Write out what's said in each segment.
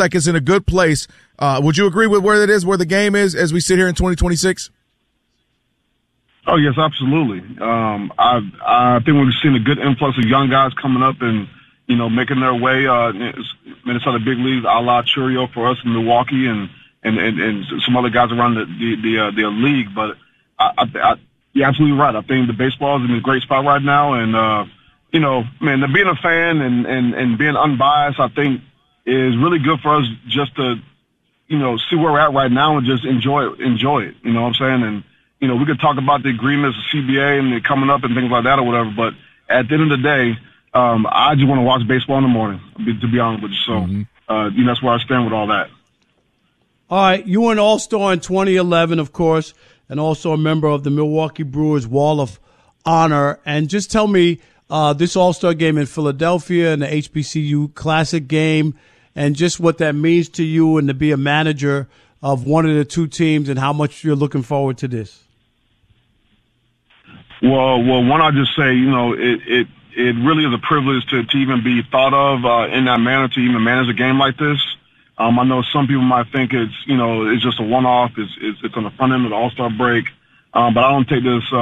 like it's in a good place. Would you agree with where it is, where the game is as we sit here in 2026? Oh, yes, absolutely. I think we've seen a good influx of young guys coming up and, making their way, Minnesota big leagues, a la Churio for us in Milwaukee and some other guys around the league. But you're absolutely right. I think the baseball is in a great spot right now. And, being a fan and being unbiased, I think is really good for us just to, see where we're at right now and just enjoy it. You know what I'm saying? And, we could talk about the agreements, the CBA and the coming up and things like that or whatever. But at the end of the day, I just want to watch baseball in the morning, to be honest with you. So, that's where I stand with all that. All right. You were an All-Star in 2011, of course, and also a member of the Milwaukee Brewers Wall of Honor. And just tell me this All-Star game in Philadelphia and the HBCU Classic game and just what that means to you and to be a manager of one of the two teams and how much you're looking forward to this. Well, one, I'll just say, it really is a privilege to even be thought of in that manner, to even manage a game like this. I know some people might think it's just a one-off. It's on the front end of the All-Star break. But I don't take this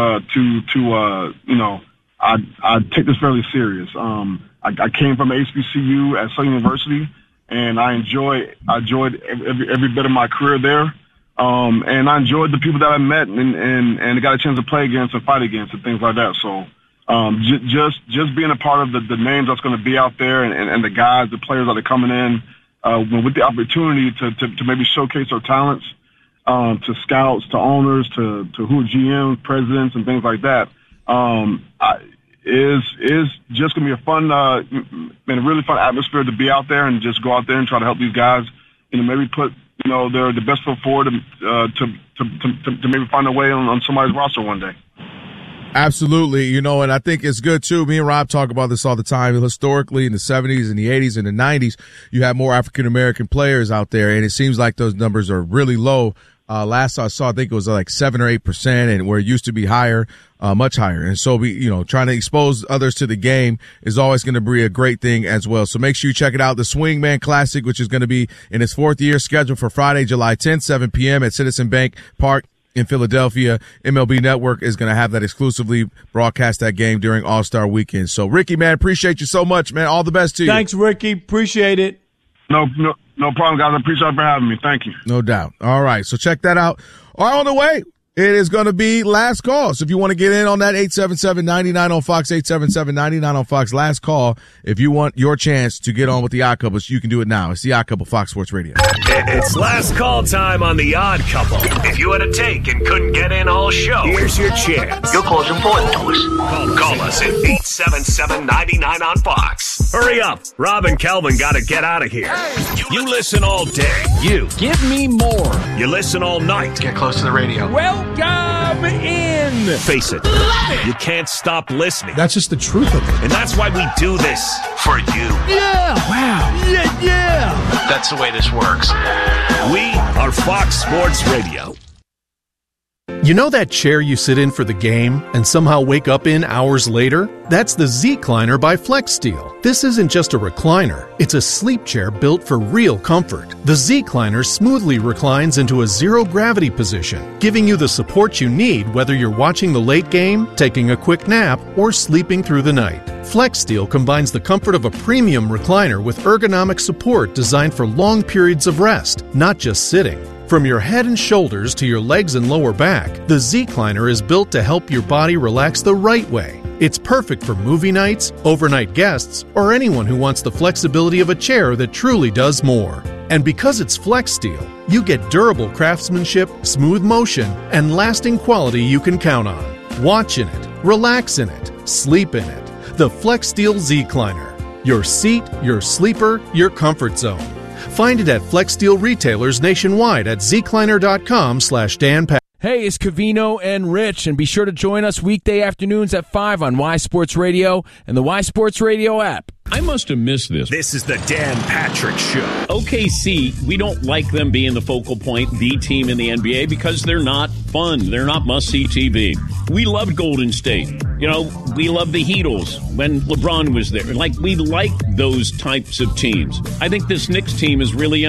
I take this fairly serious. I came from HBCU at Southern University, and I enjoyed every bit of my career there. And I enjoyed the people that I met and got a chance to play against and fight against and things like that. So, just being a part of the names that's going to be out there and the guys, the players that are coming in, with the opportunity to maybe showcase their talents, to scouts, to owners, to who GMs, presidents, and things like that, is just going to be a fun, and a really fun atmosphere to be out there and just go out there and try to help these guys, maybe put, the best foot forward to maybe find a way on somebody's roster one day. Absolutely, and I think it's good too. Me and Rob talk about this all the time. Historically, in the 70s and the 80s and the 90s, you had more African-American players out there, and it seems like those numbers are really low. Last I saw, I think it was like 7 or 8%, and where it used to be higher, much higher. And so trying to expose others to the game is always going to be a great thing as well. So make sure you check it out. The Swingman Classic, which is going to be in its 4th year, scheduled for Friday, July 10th, 7 p.m. at Citizen Bank Park in Philadelphia. MLB Network is going to have that exclusively broadcast that game during All-Star Weekend. So, Ricky, man, appreciate you so much, man. All the best to you. Thanks, Ricky. Appreciate it. No problem, guys. I appreciate you for having me. Thank you. No doubt. All right, so check that out. All right, on the way, it is going to be Last Call. So if you want to get in on that, 877-99 on Fox, 877-99 on Fox. Last Call. If you want your chance to get on with the Odd Couple, you can do it now. It's the Odd Couple, Fox Sports Radio. It's Last Call time on the Odd Couple. If you had a take and couldn't get in all show, here's your chance. Your call's important to us. Call us at 877-99 on Fox. Hurry up. Rob and Kelvin got to get out of here. You listen all day. You. Give me more. You listen all night. Get close to the radio. Welcome in. Face it. You can't stop listening. That's just the truth of it. And that's why we do this. For you. Yeah. Wow. Yeah. That's the way this works. We are Fox Sports Radio. You know that chair you sit in for the game and somehow wake up in hours later? That's the Z-Cliner by FlexSteel. This isn't just a recliner. It's a sleep chair built for real comfort. The Z-Cliner smoothly reclines into a zero-gravity position, giving you the support you need whether you're watching the late game, taking a quick nap, or sleeping through the night. FlexSteel combines the comfort of a premium recliner with ergonomic support designed for long periods of rest, not just sitting. From your head and shoulders to your legs and lower back, the Z-Cliner is built to help your body relax the right way. It's perfect for movie nights, overnight guests, or anyone who wants the flexibility of a chair that truly does more. And because it's FlexSteel, you get durable craftsmanship, smooth motion, and lasting quality you can count on. Watch in it, relax in it, sleep in it. The FlexSteel Z-Cliner. Your seat, your sleeper, your comfort zone. Find it at FlexSteel retailers nationwide at zcliner.com/Dan Patrick. Hey, it's Covino and Rich, and be sure to join us weekday afternoons at 5 on Y Sports Radio and the Y Sports Radio app. I must have missed this. This is the Dan Patrick Show. OKC, we don't like them being the focal point, the team in the NBA, because they're not fun. They're not must-see TV. We loved Golden State. We loved the Heatles when LeBron was there. We like those types of teams. I think this Knicks team is really